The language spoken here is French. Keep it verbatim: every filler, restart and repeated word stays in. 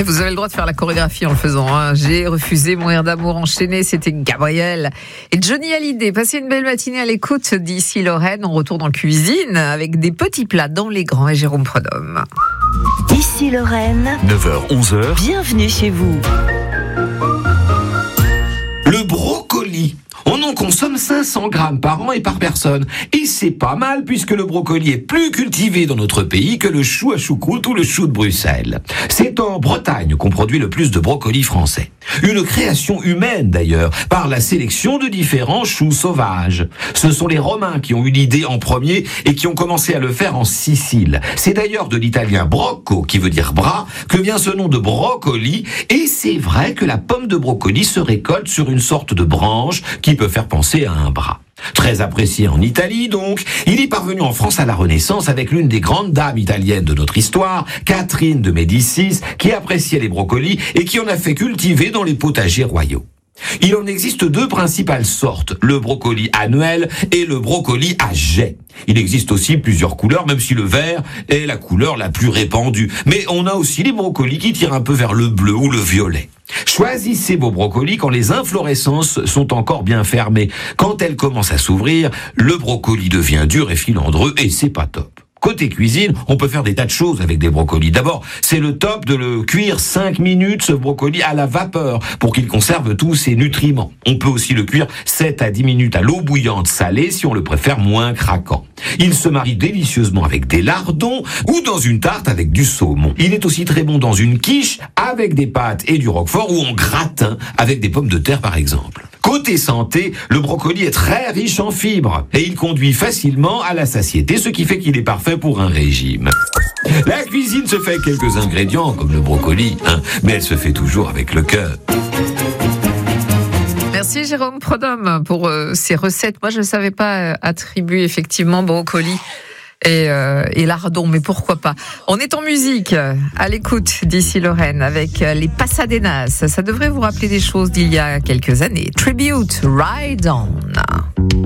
Vous avez le droit de faire la chorégraphie en le faisant. Hein. J'ai refusé mourir d'amour enchaîné. C'était Gabriel et Johnny Hallyday. Passez une belle matinée à l'écoute d'ici Lorraine. On retourne en cuisine avec des petits plats dans les grands et Jérôme Prudhomme. Ici Lorraine, neuf heures onze heures. Bienvenue chez vous. Le brocoli. On en consomme cinq cents grammes par an et par personne. Et c'est pas mal puisque le brocoli est plus cultivé dans notre pays que le chou à choucroute ou le chou de Bruxelles. C'est en Bretagne qu'on produit le plus de brocolis français. Une création humaine d'ailleurs, par la sélection de différents choux sauvages. Ce sont les Romains qui ont eu l'idée en premier et qui ont commencé à le faire en Sicile. C'est d'ailleurs de l'italien brocco, qui veut dire bras, que vient ce nom de brocoli. Et c'est vrai que la pomme de brocoli se récolte sur une sorte de branche qui peut faire penser à un bras. Très apprécié en Italie donc, il est parvenu en France à la Renaissance avec l'une des grandes dames italiennes de notre histoire, Catherine de Médicis, qui appréciait les brocolis et qui en a fait cultiver dans les potagers royaux. Il en existe deux principales sortes, le brocoli annuel et le brocoli à jet. Il existe aussi plusieurs couleurs, même si le vert est la couleur la plus répandue. Mais on a aussi les brocolis qui tirent un peu vers le bleu ou le violet. Choisissez vos brocolis quand les inflorescences sont encore bien fermées. Quand elles commencent à s'ouvrir, le brocoli devient dur et filandreux et c'est pas top. Côté cuisine, on peut faire des tas de choses avec des brocolis. D'abord, c'est le top de le cuire cinq minutes, ce brocoli, à la vapeur, pour qu'il conserve tous ses nutriments. On peut aussi le cuire sept à dix minutes à l'eau bouillante salée, si on le préfère moins craquant. Il se marie délicieusement avec des lardons ou dans une tarte avec du saumon. Il est aussi très bon dans une quiche avec des pâtes et du roquefort ou en gratin avec des pommes de terre par exemple. Côté santé, le brocoli est très riche en fibres et il conduit facilement à la satiété, ce qui fait qu'il est parfait pour un régime. La cuisine se fait avec quelques ingrédients comme le brocoli, hein, mais elle se fait toujours avec le cœur. Merci Jérôme Prudhomme pour euh, ces recettes. Moi, je ne savais pas euh, attribuer effectivement brocoli et, euh, et lardon, mais pourquoi pas. On est en musique, à l'écoute d'ici Lorraine, avec les Pasadenas. Ça devrait vous rappeler des choses d'il y a quelques années. Tribute, Ride On.